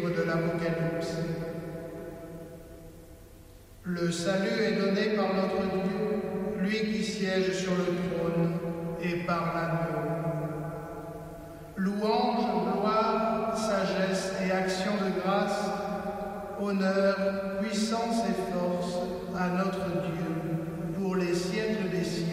livre de l'Apocalypse. Le salut est donné par notre Dieu, lui qui siège sur le trône, et par l'agneau. Louange, gloire, sagesse et action de grâce, honneur, puissance et force à notre Dieu, pour les siècles des siècles.